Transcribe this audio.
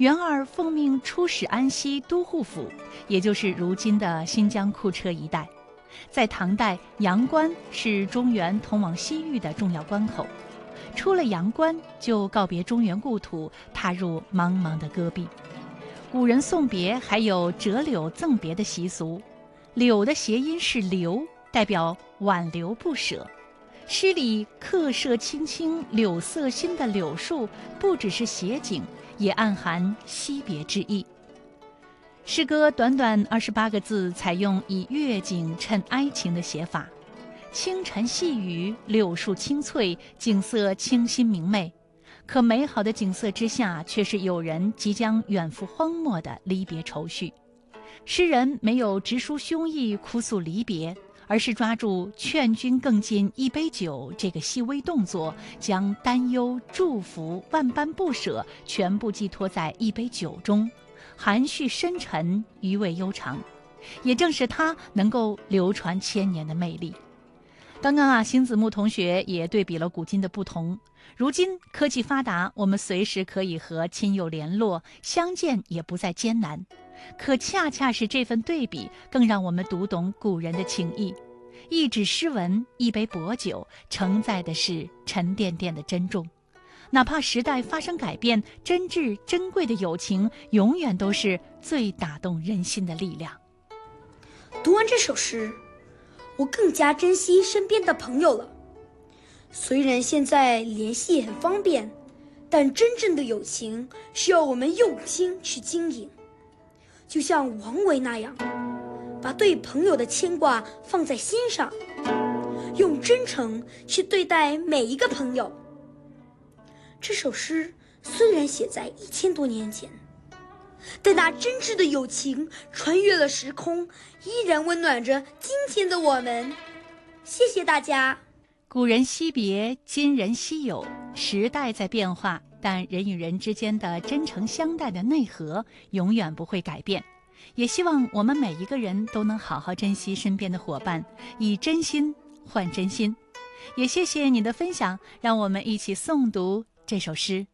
元二奉命出使安西都护府，也就是如今的新疆库车一带。在唐代，阳关是中原通往西域的重要关口。出了阳关，就告别中原故土，踏入茫茫的戈壁。古人送别还有折柳赠别的习俗，柳的谐音是留，代表挽留不舍。诗里客舍青青柳色新的柳树，不只是写景，也暗含惜别之意。诗歌短短28个字，采用以悦景衬哀情的写法。清晨细雨，柳树青翠，景色清新明媚。可美好的景色之下，却是有人即将远赴荒漠的离别愁绪。诗人没有直抒胸臆哭诉离别，而是抓住劝君更尽一杯酒这个细微动作，将担忧、祝福、万般不舍全部寄托在一杯酒中，含蓄深沉，余味悠长。也正是它能够流传千年的魅力。刚刚邢子木同学也对比了古今的不同。如今科技发达，我们随时可以和亲友联络，相见也不再艰难。可恰恰是这份对比，更让我们读懂古人的情谊。一纸诗文，一杯薄酒，承载的是沉甸甸的珍重。哪怕时代发生改变，真挚珍贵的友情，永远都是最打动人心的力量。 读完这首诗，我更加珍惜身边的朋友了。虽然现在联系很方便，但真正的友情需要我们用心去经营。就像王维那样，把对朋友的牵挂放在心上，用真诚去对待每一个朋友。这首诗虽然写在1000多年前，但那真挚的友情穿越了时空，依然温暖着今天的我们。谢谢大家。 古人惜别，今人惜友。时代在变化，但人与人之间的真诚相待的内核永远不会改变。也希望我们每一个人都能好好珍惜身边的伙伴，以真心换真心。也谢谢你的分享，让我们一起诵读这首诗。